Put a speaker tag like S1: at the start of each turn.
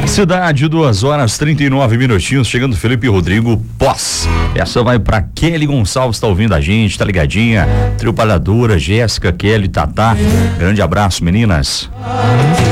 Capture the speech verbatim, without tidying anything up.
S1: Cidade, duas horas trinta e nove minutinhos, chegando Felipe Rodrigo Pós. Essa vai pra Kelly Gonçalves, tá ouvindo a gente, tá ligadinha. Trabalhadora, Jéssica, Kelly, Tatá. Grande abraço, meninas.